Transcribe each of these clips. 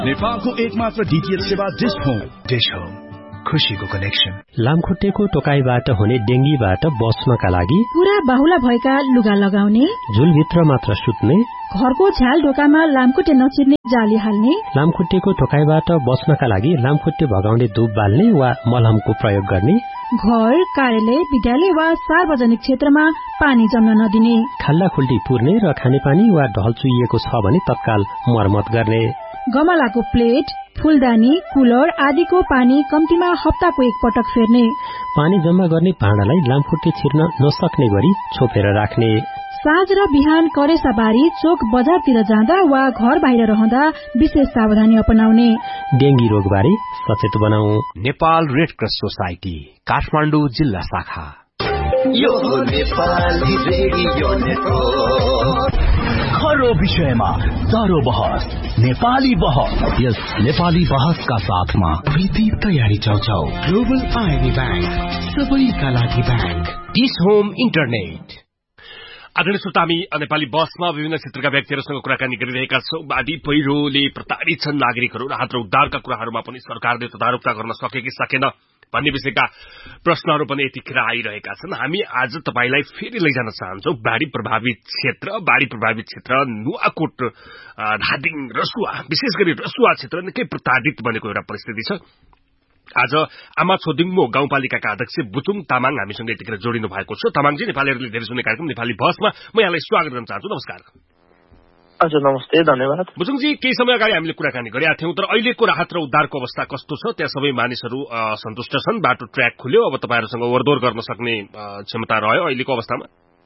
नेपालको एकमात्र डीटीएच सेवा डिश होम खुशीको कनेक्सन। लामखुट्टेको टोकाइबाट हुने डेंगीबाट बच्नका लागि पूरा बाहुला भएका लुगा लगाउने, झुलभित्र मात्र सुत्ने, घरको झ्याल ढोकामा लामखुट्टे नचिर्ने जाली हाल्ने, लामखुट्टेको टोकाइबाट बच्नका लागि लामखुट्टे भगाउने धूप बाल्ने वा मलहमको प्रयोग गर्ने, घर, कार्यालय, विद्यालय वा सार्वजनिक क्षेत्रमा पानी जम्न नदिने, खाल्डाखुल्डी पुर्ने र खानेपानी वा ढल चुइएको छ भने तत्काल मर्मत गर्ने, गमलाको प्लेट, फूलदानी, कुलर आदिको पानी कम्तीमा हप्ताको एक पटक फेर्ने, पानी जम्मा गर्ने भाँडालाई लामखुट्टे छिर्न नसक्ने गरी छोपेर राख्ने, साँझ र बिहान करेसाबारी चोक बजारतिर जाँदा वा घर बाहिर रहँदा विशेष सावधानी अपनाउने। डेंगी रोगबारे सचेत बनाऊ। Nepal red cross society Kathmandu जिल्ला शाखा। यो नेपाली रेडियो नेटवर्क खरो विषयमा दरो बहस, नेपाली बहस। यस नेपाली बहसका साथमा प्रीति तयारी चौचौ, ग्लोबल आइबी बैंक, सबैका लागि बैंक, डिश होम इन्टरनेट। आदरणीय श्रोता, हामी नेपाली बसमा विभिन्न क्षेत्रका व्यक्तिहरूसँग कुराकानी गरिरहेका छौं। बाढी पहिरोले प्रताड़ित छन् नागरिकहरू, राहत र उद्धारका कुराहरूमा पनि सरकारले तदारुकता गर्न सके कि सकेन भन्ने विषयका प्रश्नहरू पनि यतिखेर आइरहेका छन्। हामी आज तपाईलाई फेरि लैजान चाहन्छौं बाढी प्रभावित क्षेत्र नुवाकोट, धादिङ, रसुवा, विशेष गरी रसुवा क्षेत्र निकै प्रताड़ित बनेको एउटा परिस्थिति छ। आज आमा छोदिङमो गाउँपालिकाका अध्यक्ष बुचुङ तामाङ हामीसँग यतिखेर जोडिनु भएको छ। तामाङजी, नेपालीहरूले धेरै सुन्ने कार्यक्रम नेपाली बसमा म यहाँलाई स्वागत गर्न चाहन्छु। नमस्कार। हजुर नमस्ते, धन्यवाद। बुचुङजी, केही समय अगाडि हामीले कुराकानी गरेका थियौं, तर अहिलेको राहत र उद्धारको अवस्था कस्तो छ? त्यहाँ सबै मानिसहरू सन्तुष्ट छन्? बाटो ट्र्याक खुल्यो, अब तपाईहरुसँग ओहोरदोहोर गर्न सक्ने क्षमता रह्यो अहिलेको अवस्थामा?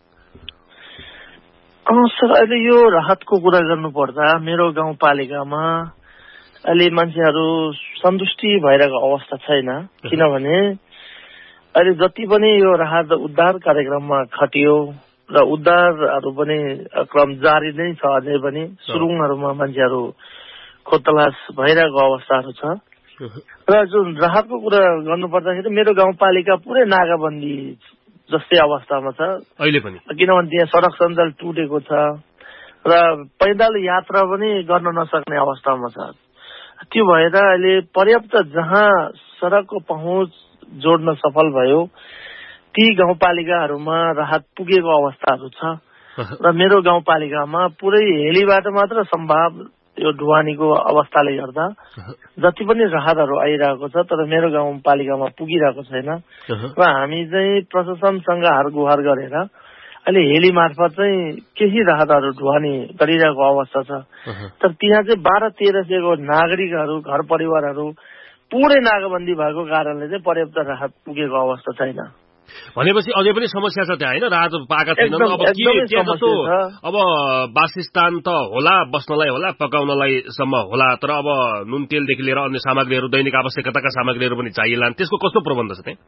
सर, अहिले यो राहतको कुरा गर्नुपर्दा मेरो गाउँपालिकामा अहिले मान्छेहरू सन्तुष्टि भइरहेको अवस्था छैन। किनभने अहिले जति पनि यो राहत उद्धार कार्यक्रममा खटियो र उद्धारहरू पनि क्रम जारी नै छ, अझै पनि सुरुङहरूमा मान्छेहरू खोतलास भइरहेको अवस्थाहरू छ। र जुन राहतको कुरा गर्नुपर्दाखेरि मेरो गाउँपालिका पुरै नाकाबन्दी जस्तै अवस्थामा छ अहिले पनि, किनभने त्यहाँ सडक सञ्जाल टुटेको छ र पैदल यात्रा पनि गर्न नसक्ने अवस्थामा छ। त्यो भएर अहिले पर्याप्त जहाँ सडकको पहुँच जोड्न सफल भयो ती गाउँपालिकाहरूमा राहत पुगेको अवस्थाहरू छ र मेरो गाउँपालिकामा पुरै हेलीबाट मात्र सम्भव यो ढुवानीको अवस्थाले गर्दा जति पनि राहतहरू आइरहेको छ, तर मेरो गाउँपालिकामा पुगिरहेको छैन र हामी चाहिँ प्रशासनसँग हारगुहार गरेर अहिले हेली मार्फत चाहिँ केही राहतहरू ढुवानी गरिरहेको अवस्था छ। तर त्यहाँ चाहिँ 1200-1300 को नागरिकहरू, घर परिवारहरू पुरै नाकाबन्दी भएको कारणले चाहिँ पर्याप्त राहत पुगेको अवस्था छैन। भनेपछि अझै पनि समस्या छ त्यहाँ, हैन? राहत पाएका छैनन्। अब के जस्तो अब वासस्थान त होला, बस्नलाई होला, पकाउनलाई सम्म होला, तर अब नुन तेलदेखि लिएर अन्य सामग्रीहरू, दैनिक आवश्यकताका सामग्रीहरू पनि चाहिएलान्। त्यसको कस्तो प्रबन्ध छ त्यहाँ?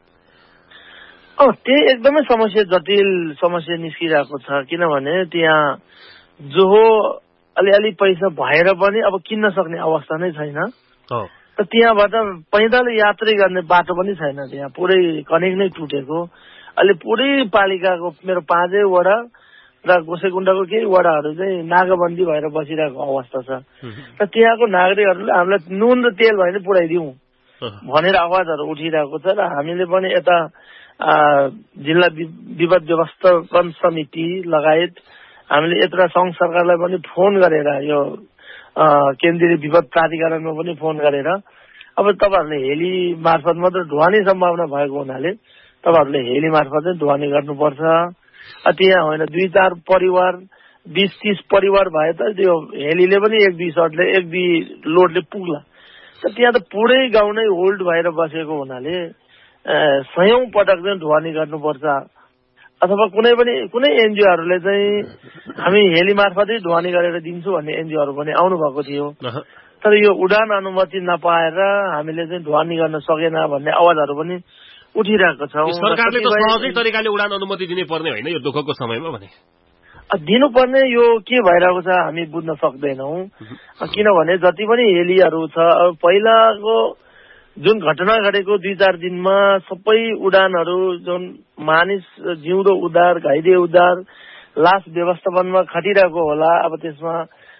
त्यही एकदमै जटिल समस्या निस्किरहेको छ। किनभने त्यहाँ जो अलिअलि पैसा भएर पनि अब किन्न सक्ने अवस्था नै छैन। त त्यहाँबाट पैदल यात्रा गर्ने बाटो पनि छैन। त्यहाँ पुरै कनेक्ट नै टुटेको। अहिले पुरै पालिकाको मेरो 5 वडा र गोसेकुण्डाको केही वडाहरू चाहिँ नाकाबन्दी भएर बसिरहेको अवस्था छ। र त्यहाँको नागरिकहरूले हामीलाई नुन र तेल भने पुर्याइदिउँ भनेर आवाजहरू उठिरहेको छ। र हामीले पनि यता जिल्ला विपद व्यवस्थापन समिति लगायत हामीले यत्र संघ सरकारलाई पनि फोन गरेर, यो केन्द्रीय विपद प्राधिकरणमा पनि फोन गरेर अब तपाईहरुले हेली मार्फत मात्र ढुवानी सम्भावना भएको हुनाले तपाईहरुले हेली मार्फत चाहिँ ढुवानी गर्नुपर्छ। त्यहाँ होइन 2-4 परिवार 20-30 परिवार भए त त्यो हेलीले पनि 1-2 लोडले पुग्ला। त्यहाँ त पुरै गाउँ नै होल्ड भएर बसेको हुनाले सयौं पटक चाहिँ ढुवानी गर्नुपर्छ। अथवा कुनै एनजिओहरूले चाहिँ हामी हेली मार्फतै ढुवानी गरेर दिन्छु भन्ने एनजिओहरू पनि आउनु भएको थियो। तर यो उडान अनुमति नपाएर हामीले चाहिँ ढुवानी गर्न सकेन भन्ने आवाजहरू पनि उठिरहेको छ। सरकारले त सहजै तरिकाले उडान अनुमति दिनै पर्ने होइन यो दुःखको समयमा भने? दिनुपर्ने, यो के भइरहेको छ हामी बुझ्न सक्दैनौं। किनभने जति पनि हेलीहरू छ, अब पहिलाको जुन घटना घटेको 2-4 दिनमा सबै उडानहरू जुन मानिस जिउँदो उद्धार, घाइते उद्धार, लास व्यवस्थापनमा खटिरहेको होला। अब त्यसमा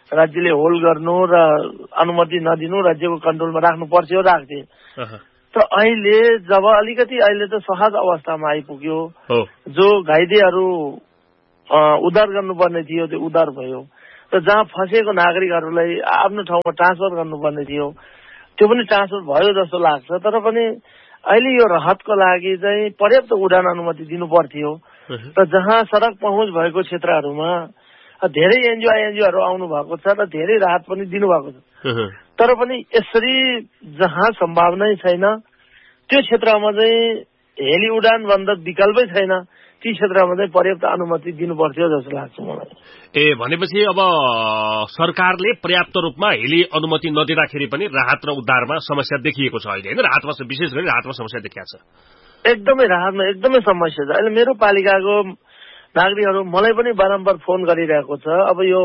राज्यले होल्ड गर्नु र अनुमति नदिनु राज्यको कन्ट्रोलमा राख्नु पर्थ्यो राख्थे। तर अहिले जब अलिकति अहिले त सहज अवस्थामा आइपुग्यो, जो घाइतेहरू उद्धार गर्नुपर्ने थियो त्यो उद्धार भयो र जहाँ फँसेको नागरिकहरूलाई आफ्नो ठाउँमा ट्रान्सफर गर्नुपर्ने थियो त्यो पनि ट्रान्सफर भयो जस्तो लाग्छ। तर पनि अहिले यो राहतको लागि चाहिँ पर्याप्त उडान अनुमति दिनु पर्थ्यो र जहाँ सडक पहुँच भएको क्षेत्रहरूमा धेरै एनजिओहरू आउनु भएको छ र धेरै राहत पनि दिनुभएको छ। तर पनि यसरी जहाँ सम्भावनै छैन त्यो क्षेत्रमा चाहिँ हेली उडान भन्दा विकल्पै छैन, ती क्षेत्रमा चाहिँ पर्याप्त अनुमति दिनु पर्थ्यो जस्तो लाग्छ मलाई। भनेपछि अब सरकारले पर्याप्त रूपमा हेली अनुमति नदिँदाखेरि पनि राहत र उद्धारमा समस्या देखिएको छ अहिले हैन? राहतमा विशेष गरी राहतमा समस्या देखिएको छ। एकदमै राहतमा एकदमै समस्या छ। अहिले मेरो पालिकाको नागरिकहरू मलाई पनि बारम्बार फोन गरिरहेको छ। अब यो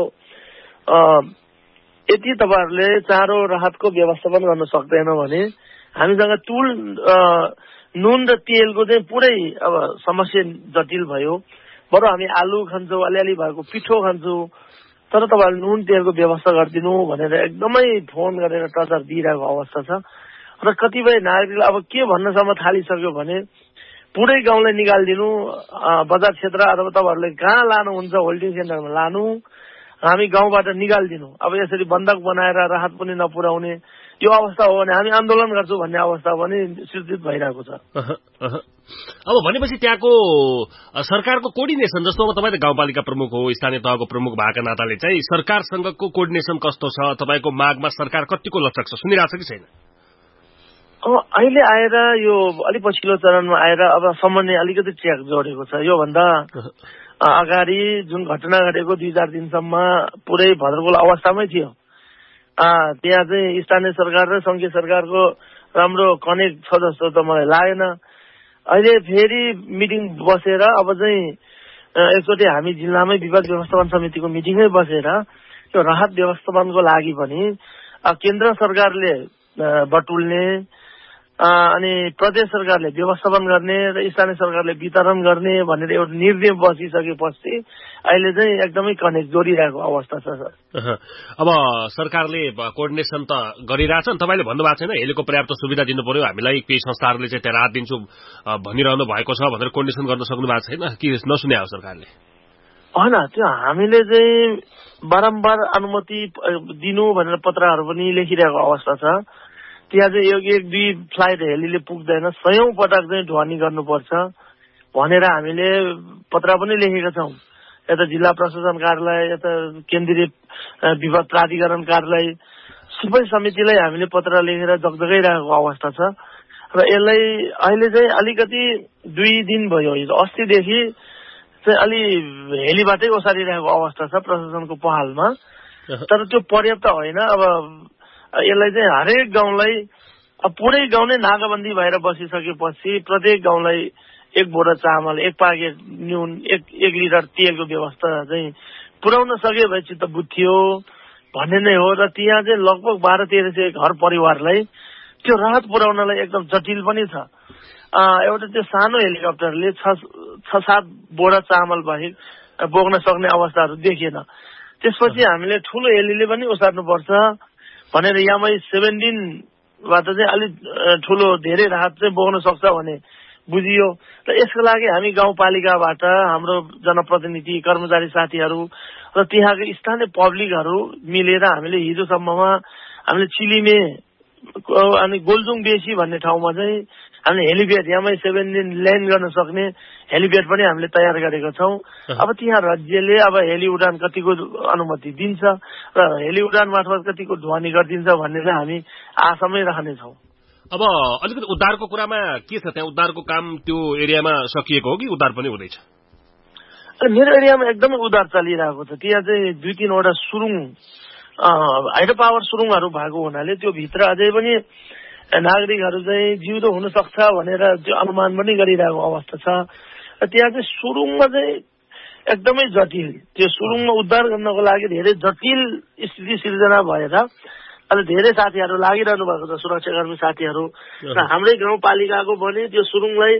यदि तपाईहरुले चाँडो राहतको व्यवस्थापन गर्न सक्दैन भने हामीसँग टुल नुन र तेलको चाहिँ पुरै अब समस्या जटिल भयो। बरु हामी आलु खान्छौँ, अलिअलि भएको पिठो खान्छौँ, तर तपाईहरुले नुन तेलको व्यवस्था गरिदिनु भनेर एकदमै फोन गरेर टचर दिइरहेको अवस्था छ। र कतिपय नागरिकले अब के भन्नसम्म थालिसक्यो भने पुरै गाउँलाई निकालिदिनु, बजार क्षेत्र अथवा तपाईहरुले कहाँ लानुहुन्छ होल्डिङ सेन्टरमा लानु, हामी गाउँबाट निकालिदिनु। अब यसरी बन्धक बनाएर राहत पनि नपुर्याउने यो अवस्था हो भने हामी आन्दोलन गर्छौँ भन्ने अवस्था पनि सृजित भइरहेको छ। अब भनेपछि त्यहाँको सरकारको कोर्डिनेसन, जस्तो अब तपाईँ त गाउँपालिका प्रमुख हो, स्थानीय तहको प्रमुख भएका नाताले चाहिँ सरकारसँगको कोर्डिनेसन कस्तो छ? तपाईँको मागमा सरकार कतिको लचक छ, सुनिरहेको छ कि छैन? अहिले आएर यो अलि पछिल्लो चरणमा आएर अब समन्वय अलिकति ट्र्याक जोडेको छ। योभन्दा अगाडि जुन घटना घटेको 2-4 दिनसम्म पुरै भद्रगोल अवस्थामै थियो। त्यहाँ चाहिँ स्थानीय सरकार र संघीय सरकारको राम्रो कनेक्ट छ जस्तो त मलाई लागेन। अहिले फेरि मिटिङ बसेर अब चाहिँ एकचोटि हामी जिल्लामै विवाद व्यवस्थापन समितिको मिटिङै बसेर त्यो राहत व्यवस्थापनको लागि पनि केन्द्र सरकारले बटुल्ने अनि प्रदेश सरकारले व्यवस्थापन गर्ने र स्थानीय सरकारले वितरण गर्ने भनेर एउटा निर्णय बसिसकेपछि अहिले चाहिँ एकदमै कनेक्ट जोडिरहेको अवस्था छ सर। अब सरकारले कोर्डिनेसन त गरिरहेछन्, तपाईँले भन्नुभएको छैन हेलीको पर्याप्त सुविधा दिनु पर्यो, हामीलाई केही संस्थाहरूले चाहिँ त्यहाँ राहत दिन्छु भनिरहनु भएको छ भनेर कोर्डिनेसन गर्न सक्नु भएको छैन कि नसुने हो सरकारले? होइन, त्यो हामीले चाहिँ बारम्बार अनुमति दिनु भनेर पत्रहरू पनि लेखिरहेको अवस्था छ। त्यहाँ चाहिँ 1-2 फ्लाइट हेलीले पुग्दैन, 100औं पटक चाहिँ ढुवानी गर्नुपर्छ भनेर हामीले पत्र पनि लेखेका छौँ। यता जिल्ला प्रशासन कार्यालय, यता केन्द्रीय विवाद प्राधिकरण कार्यालय सबै समितिलाई हामीले पत्र लेखेर जगजगाइरहेको अवस्था छ। र यसलाई अहिले चाहिँ अलिकति 2 दिन भयो, अस्तिदेखि चाहिँ अलि हेलीबाटै ओसारिरहेको अवस्था छ प्रशासनको पहलमा। तर त्यो पर्याप्त होइन। अब यसलाई चाहिँ हरेक गाउँलाई पुरै गाउँ नै नाकाबन्दी भएर बसिसकेपछि प्रत्येक गाउँलाई 1 बोरा चामल, 1 पाकेट नुन, 1 लिटर तेलको व्यवस्था चाहिँ पुर्याउन सके भए चित्त बुझ्थ्यो भन्ने नै हो। र त्यहाँ चाहिँ लगभग 1200-1300 घर परिवारलाई त्यो राहत पुर्याउनलाई एकदम जटिल पनि छ। एउटा त्यो सानो हेलिकप्टरले 6-7 बोरा चामल बाहेक बोक्न सक्ने अवस्थाहरू देखिएन। त्यसपछि हामीले ठुलो हेलीले पनि ओसार्नुपर्छ भनेर यामै 17बाट चाहिँ अलिक ठुलो धेरै राहत चाहिँ बोक्न सक्छ भने बुझियो। र यसको लागि हामी गाउँपालिकाबाट हाम्रो जनप्रतिनिधि, कर्मचारी साथीहरू र त्यहाँको स्थानीय पब्लिकहरू मिलेर हामीले हिजोसम्ममा हामीले चिलिमे अनि गोलजुङ बेसी भन्ने ठाउँमा चाहिँ हामीले हेलिप्याड यामै 7 दिन ल्यान्ड गर्न सक्ने हेलिप्याड पनि हामीले तयार गरेका छौँ। अब त्यहाँ राज्यले अब हेली उडान कतिको अनुमति दिन्छ र हेली उडान मार्फत कतिको ढुवानी गरिदिन्छ भन्ने चाहिँ हामी आशामै राख्नेछौँ। अब अलिकति उद्धारको कुरामा के छ, त्यहाँ उद्धारको काम त्यो एरियामा सकिएको हो कि उद्धार पनि हुँदैछ? मेरो एरियामा एकदमै उद्धार चलिरहेको छ। त्यहाँ चाहिँ 2-3 वटा सुरुङ हाइड्रो पावर सुरुङहरू भएको हुनाले त्यो भित्र अझै पनि नागरिकहरू चाहिँ जिउँदो हुन सक्छ भनेर त्यो अनुमान पनि गरिरहेको अवस्था छ। त्यहाँ चाहिँ सुरुङमा चाहिँ एकदमै जटिल, त्यो सुरुङमा उद्धार गर्नको लागि धेरै जटिल स्थिति सिर्जना भएर अहिले धेरै साथीहरू लागिरहनु भएको छ, सुरक्षाकर्मी साथीहरू र हाम्रै गाउँपालिकाको पनि त्यो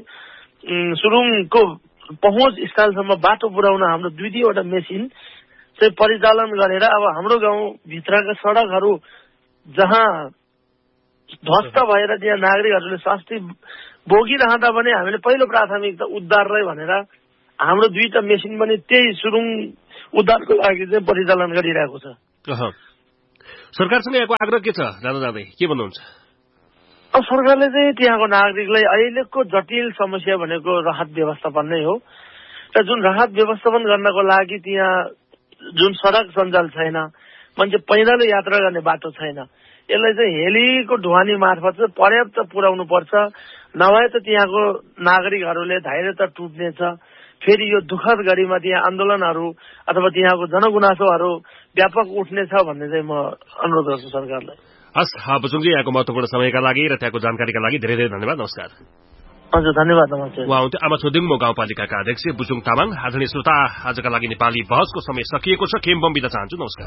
सुरुङको पहुँच स्थलसम्म बाटो पुर्याउन हाम्रो 2-2 वटा मेसिन चाहिँ परिचालन गरेर अब हाम्रो गाउँभित्रका सडकहरू जहाँ ध्वस्त भएर त्यहाँ नागरिकहरूले शास्ति भोगिरहँदा पनि हामीले पहिलो प्राथमिकता उद्धारलाई भनेर हाम्रो 2टा मेसिन पनि त्यही सुरुङ उद्धारको लागि चाहिँ परिचालन गरिरहेको छ। सरकारसँग यहाँको आग्रह के छ जाँदै के भन्नुहुन्छ? अब सरकारले चाहिँ त्यहाँको नागरिकलाई अहिलेको जटिल समस्या भनेको राहत व्यवस्थापन नै हो र जुन राहत व्यवस्थापन गर्नको लागि त्यहाँ जुन सडक सञ्जाल छैन, मान्छे पैदल यात्रा गर्ने बाटो छैन, यसलाई चाहिँ हेलीको ढुवानी मार्फत चाहिँ पर्याप्त पुर्याउनु पर्छ। नभए त त्यहाँको नागरिकहरूले धैर्यता टुट्नेछ। फेरि यो दुःखद गरीमा त्यहाँ आन्दोलनहरू अथवा त्यहाँको जनगुनासोहरू व्यापक उठ्नेछ भन्ने चाहिँ म अनुरोध गर्छु सरकारलाई। हस् बुजुङजी, यहाँको महत्वपूर्ण समयका लागि र त्यहाँको जानकारीका लागि धेरै धेरै धन्यवाद। नमस्कार। हजुर धन्यवाद। नमस्ते। उहाँ हुन्थ्यो आमा छोदिङमो गाउँपालिकाका अध्यक्ष बुजुङ तामाङ। आदरणीय श्रोता, आजका लागि नेपाली बहसको समय सकिएको छ। खेम बम बिदा चाहन्छु। नमस्कार।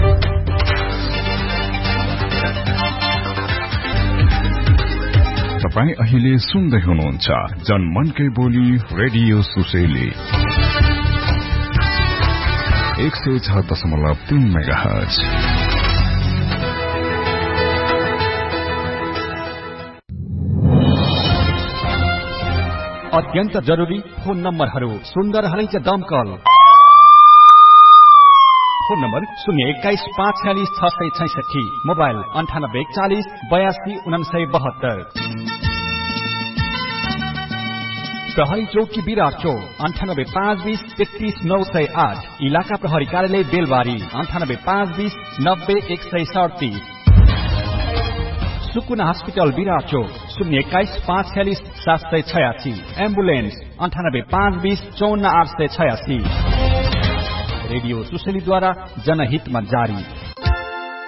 तपाईँ अहिले सुन्दै हुनुहुन्छ जनमनकै बोली रेडियो सुसेली 106.3 मेगाहर्ज। अत्यन्त जरुरी फोन नम्बरहरू सुन्दर हलैचा दमकल फोन नम्बर 021-546-666, मोबाइल 9840-82-4972। प्रहरी चौकी विराट चौक 98-520-33-908, इलाका प्रहरी कार्यालय बेलबारी 98-520-90-137। सुकुना हस्पिटल विराट चौक 021-546-786, एम्बुलेन्स 98-520-54-886। रेडियो सुसेलीद्वारा जनहितमा जारी।